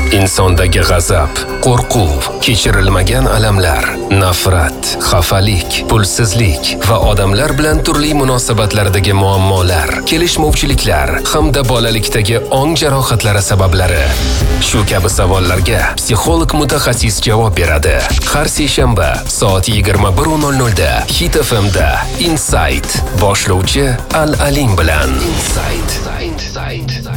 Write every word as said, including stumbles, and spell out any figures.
Insondagi g'azab, qo'rquv, kechirilmagan alamlar, nafrat, xafalik, pulsizlik va odamlar bilan turli munosabatlardagi muammolar, kelishmovchiliklar hamda bolalikdagi ong jarohatlari sabablari. Shu kabi savollarga psixolog mutaxassis javob beradi. Har seshanba soat yigirma bir nol nol da Hit F M da Insight boshlovchi Al Aling bilan. Insight.